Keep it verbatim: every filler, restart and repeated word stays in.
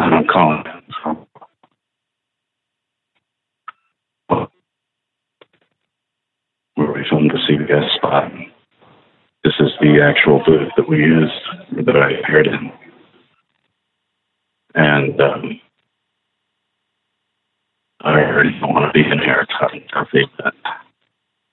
I'm calling from where we filmed the C B S spot. This is the actual booth that we used, that I appeared in. And um, I already don't want to be in here. It's having a tough event.